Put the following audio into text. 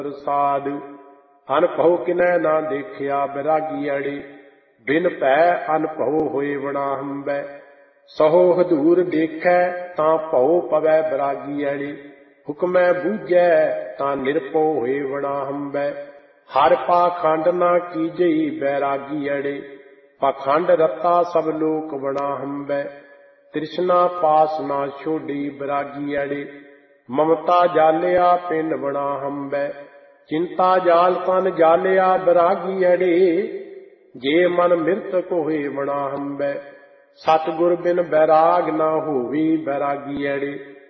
ਪ੍ਰਸਾਦ। ਅਨਭਉ ਕਿਨੈ ਨਾ ਦੇਖਿਆ ਬੈਰਾਗੀ ਅੜੇ, ਬਿਨ ਭੈ ਅਨਭਉ ਹੋਏ ਵਣਾ ਹੰਬੈ। ਸਹੋ ਹਦੂਰ ਦੇਖੈ ਤਾਂ ਭਉ ਪਵੈ ਬੈਰਾਗੀ ਅੜੇ, ਹੁਕਮੈ ਬੂਝੈ ਤਾਂ ਨਿਰਭਉ ਹੋਏ ਵਣਾ ਹੰਬੈ। ਹਰ ਪਾਖੰਡ ਨਾ ਕੀਜਈ ਬੈਰਾਗੀ ਅੜੇ, ਪਾਖੰਡ ਰਤਾ ਸਭ ਲੋਕ ਵਣਾ ਹੰਬੈ। ਤ੍ਰਿਸ਼ਨਾ ਪਾਸ ਨਾ ਛੋਡੀ ਬੈਰਾਗੀ ਅੜੇ, ਮਮਤਾ ਜਾਲਿਆ ਪਿੰਡ ਵਣਾ ਹੰਬੈ। ਚਿੰਤਾ ਜਾਲ ਤਨ ਜਾਲਿਆ ਬੈਰਾਗੀ ਅੜੇ, ਜੇ ਮਨ ਮਿਰਤਕ ਹੋਏ ਵਣਾ ਹੰਬੈ। ਸਤਿਗੁਰ ਬਿਨ ਬੈਰਾਗ ਨਾ ਹੋਵੀ ਬੈਰਾਗੀ ਅੜੇ,